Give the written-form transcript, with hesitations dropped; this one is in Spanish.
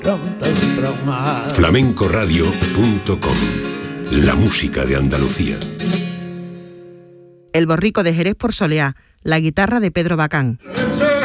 flamencoradio.com. La música de Andalucía. El borrico de Jerez por Soleá, la guitarra de Pedro Bacán.